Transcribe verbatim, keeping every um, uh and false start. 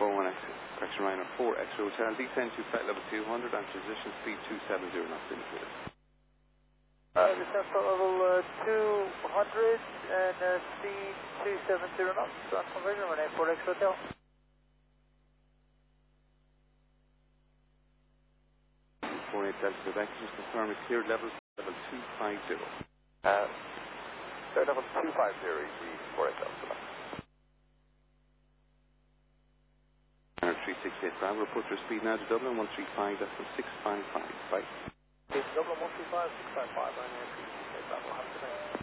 four one X, correction Ryanair four X Hotel, descend to flight level two hundred and transition speed two seven zero knots indicated. Uh, descend flight level uh, two hundred and uh, speed two seven zero knots, on conversion, Ryanair four X Hotel. four eight Delta Quebec, just confirm it's cleared level, level two five zero. Uh, clear level two five zero, easy, four eight Delta Quebec. three six eight Bravo, report your speed now to Dublin, one three five, that's from six five five, bye. Okay, Dublin one three five, six five five, Ryanair three six eight Bravo, have a good night.